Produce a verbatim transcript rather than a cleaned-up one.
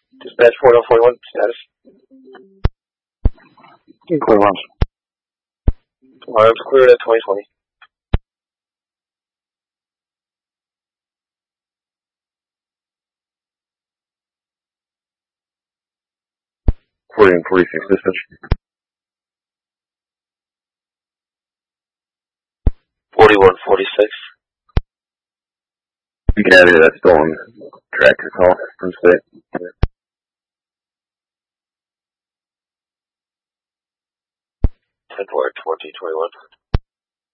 Dispatch four oh forty-one, status. Clear arms. Arms cleared at twenty twenty. forty and forty-six dispatch. forty-one forty-six. You can have any of that stolen tractor call from state. ten four twenty twenty-one.